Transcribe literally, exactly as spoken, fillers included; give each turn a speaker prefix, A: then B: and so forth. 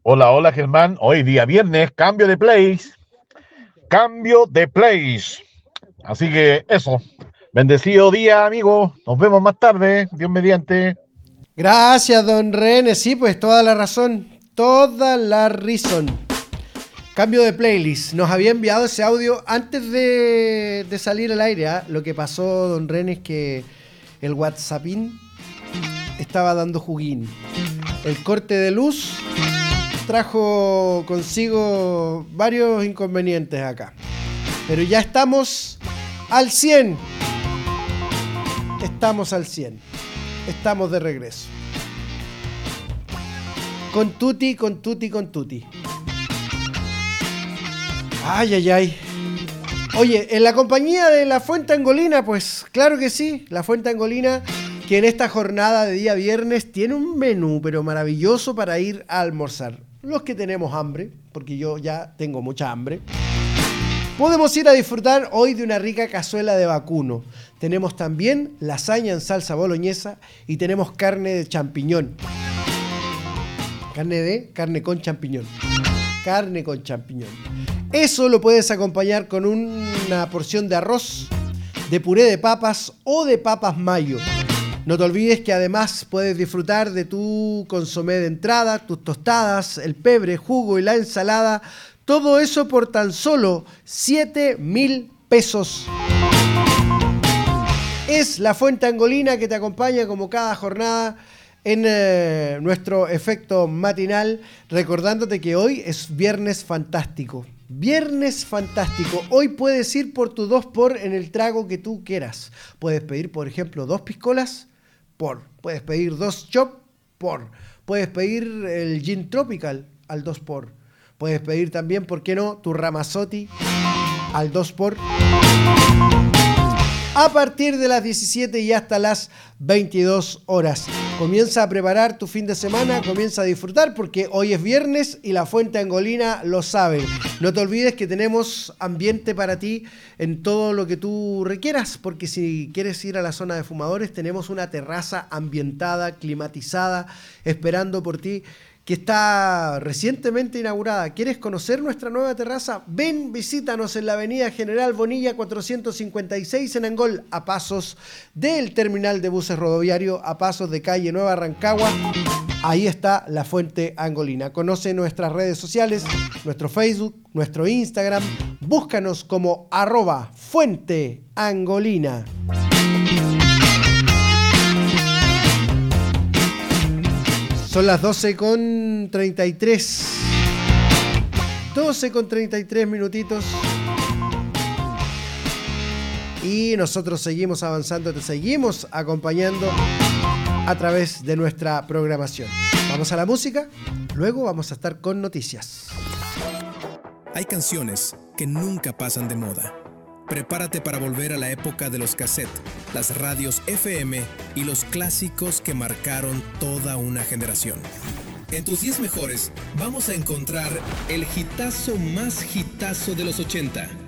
A: Hola, hola Germán. Hoy día viernes, cambio de place, cambio de place. Así que eso, bendecido día, amigo. Nos vemos más tarde, Dios mediante.
B: Gracias, don René. Sí, pues toda la razón. Toda la razón. Cambio de playlist. Nos había enviado ese audio antes de, de salir al aire. ¿Ah? Lo que pasó, don René, es que el WhatsAppín estaba dando juguín. El corte de luz trajo consigo varios inconvenientes acá. Pero ya estamos al cien. Estamos al cien. Estamos de regreso. Con tutti, con tutti, con tutti. Ay, ay, ay. Oye, en la compañía de la Fuente Angolina, pues claro que sí. La Fuente Angolina, que en esta jornada de día viernes tiene un menú, pero maravilloso para ir a almorzar. Los que tenemos hambre, porque yo ya tengo mucha hambre, podemos ir a disfrutar hoy de una rica cazuela de vacuno. Tenemos también lasaña en salsa boloñesa y tenemos carne de champiñón. Carne de, carne con champiñón. Carne con champiñón. Eso lo puedes acompañar con una porción de arroz, de puré de papas o de papas mayo. No te olvides que además puedes disfrutar de tu consomé de entrada, tus tostadas, el pebre, jugo y la ensalada. Todo eso por tan solo siete mil pesos. Es la Fuente Angolina que te acompaña como cada jornada en eh, nuestro efecto matinal, recordándote que hoy es Viernes Fantástico. Viernes Fantástico. Hoy puedes ir por tu dos por en el trago que tú quieras. Puedes pedir, por ejemplo, dos piscolas por. Puedes pedir dos chop por. Puedes pedir el gin tropical al dos por. Puedes pedir también, ¿por qué no?, tu Ramazotti al dos por. A partir de las diecisiete y hasta las veintidós horas. Comienza a preparar tu fin de semana, comienza a disfrutar porque hoy es viernes y la Fuente Angolina lo sabe. No te olvides que tenemos ambiente para ti en todo lo que tú requieras, porque si quieres ir a la zona de fumadores tenemos una terraza ambientada, climatizada, esperando por ti, que está recientemente inaugurada. ¿Quieres conocer nuestra nueva terraza? Ven, visítanos en la avenida General Bonilla cuatrocientos cincuenta y seis en Angol, a pasos del terminal de buses rodoviario, a pasos de calle Nueva Rancagua. Ahí está la Fuente Angolina. Conoce nuestras redes sociales, nuestro Facebook, nuestro Instagram. Búscanos como arroba Fuente Angolina. Son las doce con treinta y tres. doce con treinta y tres minutitos. Y nosotros seguimos avanzando, te seguimos acompañando a través de nuestra programación. Vamos a la música, luego vamos a estar con noticias.
C: Hay canciones que nunca pasan de moda. Prepárate para volver a la época de los cassettes, las radios F M y los clásicos que marcaron toda una generación. En tus diez mejores vamos a encontrar el hitazo más hitazo de los ochenta.